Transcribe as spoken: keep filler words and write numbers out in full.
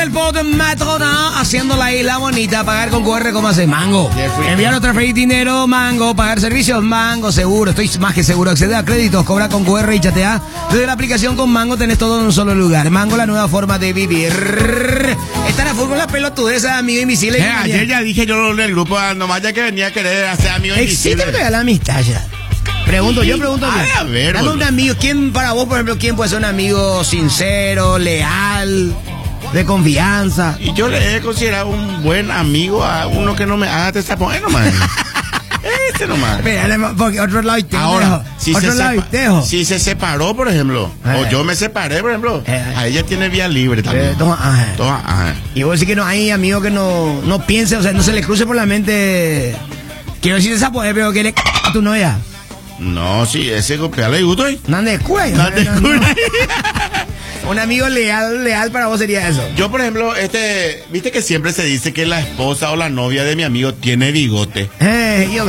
El pod Matona haciendo la isla bonita. Pagar con Q R, ¿cómo hace? Mango. Enviar o transferir dinero, Mango. Pagar servicios, Mango. Seguro, estoy más que seguro. Acceder a créditos, cobra con Q R y chatea. Desde la aplicación con Mango tenés todo en un solo lugar. Mango, la nueva forma de vivir. Estar a full con la pelotudeza, amigo invisible. Eh, ayer ya dije yo en el grupo, nomás ya que venía a querer hacer amigo invisible. ¿Existe la amistad ya? Pregunto, yo pregunto. A, a ver, dame un amigo. ¿Quién para vos, por ejemplo, quién puede ser un amigo sincero, leal, de confianza? Y yo le he considerado un buen amigo a uno que no me haga desaponer nomás. Este nomás. Mira, porque otro lado y tejo. Ahora, si otro se, lado y sepa- tejo. si se separó, por ejemplo, Eh. o yo me separé, por ejemplo, Eh. a ella tiene vía libre también. Eh, toma, ajá. Toma, ajá. Y vos decís que no hay amigo que no, no piense, o sea, no se le cruce por la mente. Quiero decir esa poder, pero que le c a tu novia. No, sí, ese golpea le gusto ahí. No andes cura. No te cura. Un amigo leal, leal para vos sería eso. Yo, por ejemplo, este, viste que siempre se dice que la esposa o la novia de mi amigo tiene bigote. Eh, yo